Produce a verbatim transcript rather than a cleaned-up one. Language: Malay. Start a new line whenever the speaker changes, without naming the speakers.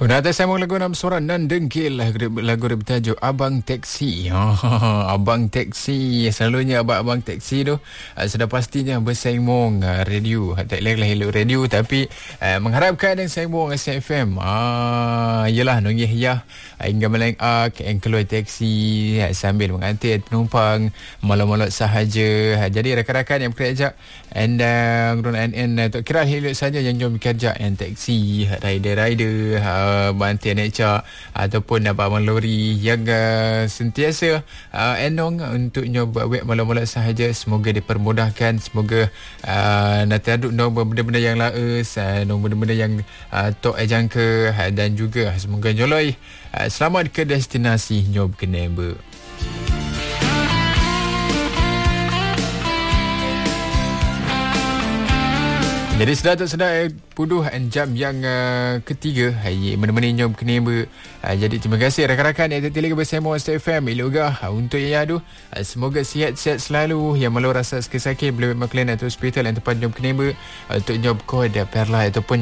Penata sambung lagu enam suara nan dengkil, lagu bertajuk Abang Teksi. Abang Teksi, selalunya abang-abang teksi tu uh, sudah pastinya bersembung uh, radio. Tak elok elok radio tapi uh, mengharapkan yang sembung S F M. Ah, yalah nongih ya hingga meleng ak yang keluar teksi uh, sambil mengantar penumpang malam-malam sahaja. Uh, jadi rakan-rakan yang bekerja and uh, N N uh, tak kira elok saja yang jom bekerja yang teksi, rider-rider uh, bantu naik ataupun abang lori yang uh, sentiasa uh, enong untuk nyoba web malam-malam sahaja. Semoga dipermudahkan, semoga uh, nanti aduk no benda-benda yang laes, uh, no benda-benda yang uh, tok jangka uh, dan juga semoga joloi uh, selamat ke destinasi nyob kenembe. Jadi sedar tak sedar eh, puduh jam yang uh, ketiga hari menemani nyom kenemba. Uh, jadi terima kasih rakan-rakan yang tertilik bersama S F M. Ilogah uh, untuk yang adu. Uh, semoga sihat-sihat selalu. Yang malu rasa sakit-sakit boleh maklen atau hospital yang tempat nyom kenemba uh, untuk nyom kod perla ataupun